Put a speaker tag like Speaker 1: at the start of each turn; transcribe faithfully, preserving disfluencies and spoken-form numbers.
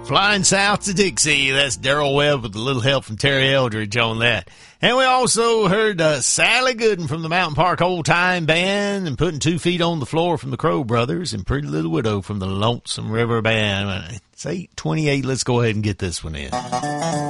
Speaker 1: Flying South to Dixie. That's Darrell Webb with a little help from Terry Eldridge on that. And we also heard uh, Sally Gooden from the Mountain Park Old Time Band and Putting Two Feet on the Floor from the Crow Brothers and Pretty Little Widow from the Lonesome River Band. It's eight twenty-eight. Let's go ahead and get this one in.